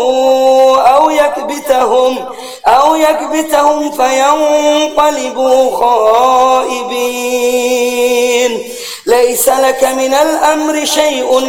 أو يكبتهم فينقلبوا خائبين. ليس لك من الأمر شيء